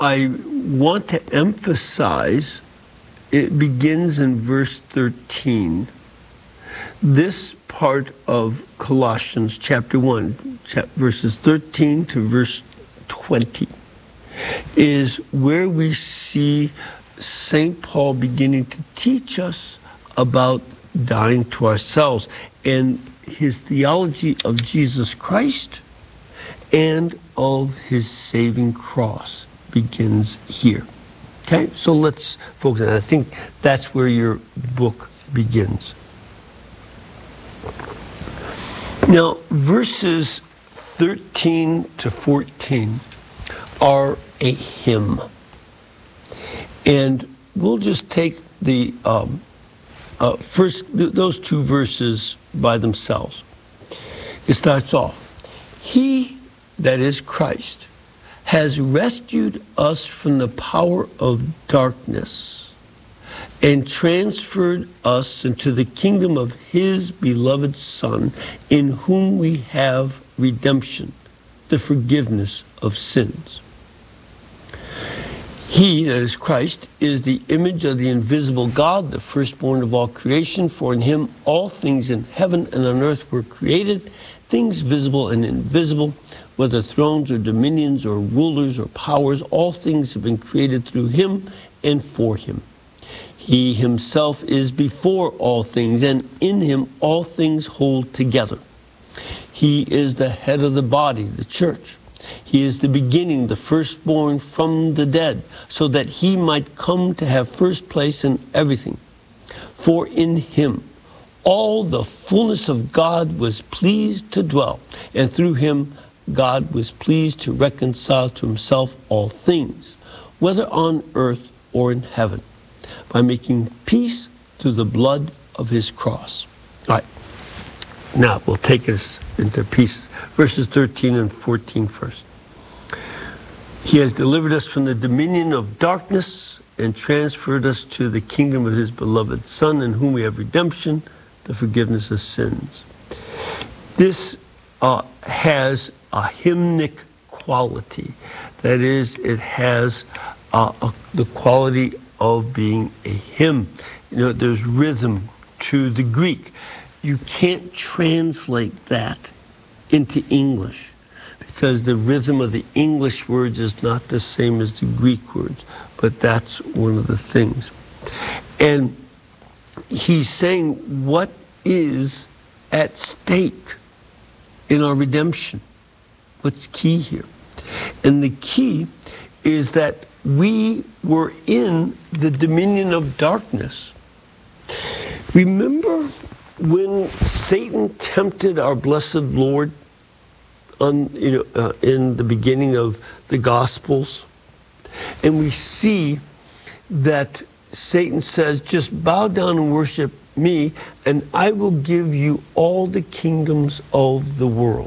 I want to emphasize, it begins in verse 13. This part of Colossians chapter 1, verses 13 to verse 20, is where we see St. Paul beginning to teach us about dying to ourselves and his theology of Jesus Christ and of his saving cross begins here. Okay, so let's focus on that. I think that's where your book begins. Now, verses 13 to 14 are a hymn. And we'll just take the first, those two verses by themselves. It starts off, He, that is Christ, has rescued us from the power of darkness and transferred us into the kingdom of His beloved Son, in whom we have redemption, the forgiveness of sins. He, that is Christ, is the image of the invisible God, the firstborn of all creation. For in him all things in heaven and on earth were created, things visible and invisible, whether thrones or dominions or rulers or powers, all things have been created through him and for him. He himself is before all things, and in him all things hold together. He is the head of the body, the church. He is the beginning, the firstborn from the dead, so that he might come to have first place in everything. For in him all the fullness of God was pleased to dwell, and through him God was pleased to reconcile to himself all things, whether on earth or in heaven, by making peace through the blood of his cross. All right. Now we'll take us into pieces. Verses 13 and 14 first. He has delivered us from the dominion of darkness and transferred us to the kingdom of his beloved Son, in whom we have redemption, the forgiveness of sins. This has a hymnic quality. That is, it has the quality of being a hymn. You know, there's rhythm to the Greek. You can't translate that into English because the rhythm of the English words is not the same as the Greek words, but that's one of the things. And he's saying what is at stake in our redemption. What's key here? And the key is that we were in the dominion of darkness. Remember when Satan tempted our blessed Lord in the beginning of the Gospels? And we see that Satan says, just bow down and worship me, and I will give you all the kingdoms of the world.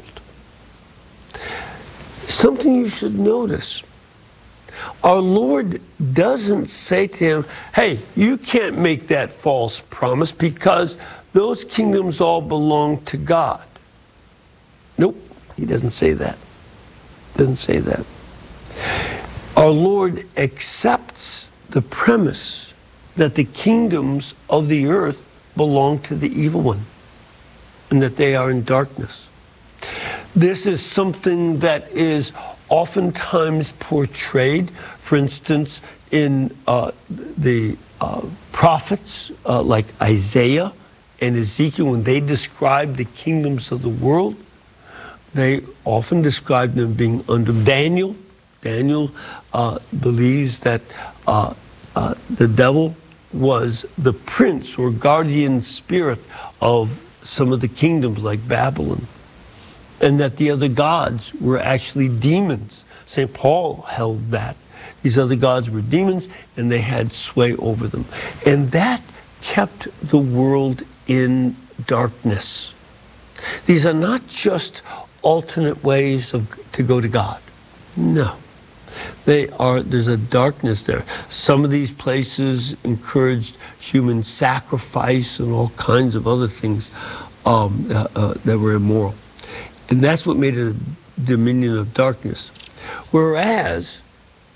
Something you should notice. Our Lord doesn't say to him, hey, you can't make that false promise because those kingdoms all belong to God. Nope, he doesn't say that. Doesn't say that. Our Lord accepts the premise that the kingdoms of the earth belong to the evil one and that they are in darkness. This is something that is oftentimes portrayed, for instance, in the prophets like Isaiah and Ezekiel. When they describe the kingdoms of the world, they often describe them being under Daniel. Daniel believes that the devil was the prince or guardian spirit of some of the kingdoms like Babylon, and that the other gods were actually demons. St. Paul held that. These other gods were demons, and they had sway over them. And that kept the world in darkness. These are not just alternate ways to go to God. No. There's a darkness there. Some of these places encouraged human sacrifice and all kinds of other things that were immoral. And that's what made it a dominion of darkness. Whereas